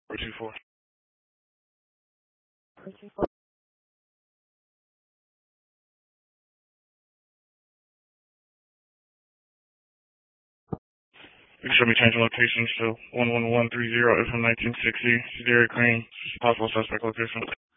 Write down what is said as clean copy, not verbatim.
424. You can show me changing locations to 11130 FM 1960, Dairy Queen, possible suspect location.